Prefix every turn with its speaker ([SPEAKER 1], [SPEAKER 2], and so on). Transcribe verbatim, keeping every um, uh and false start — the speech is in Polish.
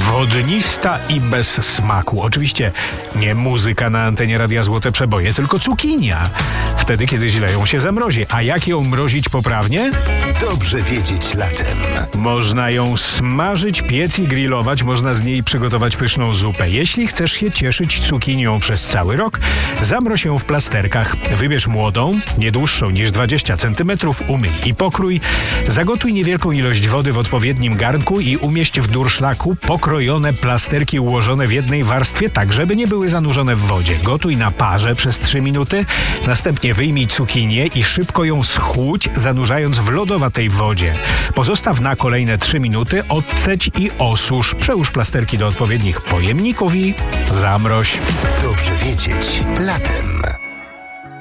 [SPEAKER 1] Wodnista i bez smaku. Oczywiście nie muzyka na antenie Radia Złote Przeboje, tylko cukinia. Wtedy, kiedy źle ją się zamrozi. A jak ją mrozić poprawnie?
[SPEAKER 2] Dobrze wiedzieć latem.
[SPEAKER 1] Można ją smażyć, piec i grillować. Można z niej przygotować pyszną zupę. Jeśli chcesz się cieszyć cukinią przez cały rok, zamroź ją w plasterkach. Wybierz młodą, nie dłuższą niż dwadzieścia centymetrów, umyj i pokrój. Zagotuj niewielką ilość wody w odpowiednim garnku i umieść w durszlaku pokrojone plasterki ułożone w jednej warstwie, tak żeby nie były zanurzone w wodzie. Gotuj na parze przez trzy minuty, następnie wyjmij cukinię i szybko ją schłódź, zanurzając w lodowatej wodzie. Pozostaw na kolejne trzy minuty, odcedź i osusz. Przełóż plasterki do odpowiednich pojemników i zamroź.
[SPEAKER 2] Dobrze wiedzieć latem.